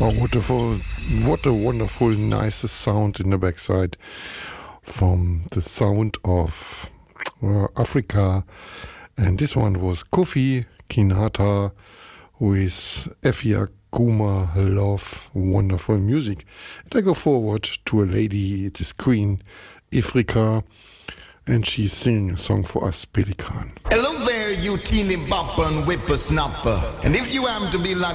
Oh, what a wonderful, nice sound in the backside from the sound of Africa. And this one was Kofi Kinata with Efia Kuma Love, wonderful music. And I go forward to a lady, it is Queen Ifrika, and she's singing a song for us, Pelikan. Hello there, you teeny bopper and whippersnapper. And if you happen to be like